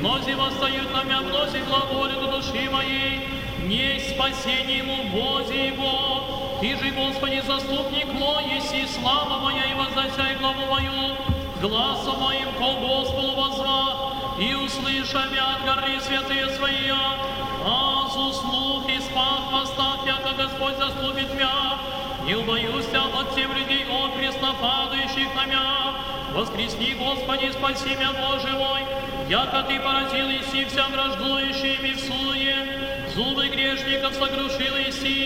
Мнози восстают на меня, мнози глаголят у души моей, несть спасение ему в воде его. Ты же, Господи, заступник мой, еси слава моя, и воздайся главу мою, гласом моим ко Господу воззва, и услыша мя от горы святые свои, аз услух и спах восстав, яко Господь заступит мя. Не убоюсь от тем людей, отпресно падающих на мя. Воскресни, Господи, спаси мя, Боже мой, яко Ты поразил иси всем враждующими в суе, зубы грешников сокрушил иси,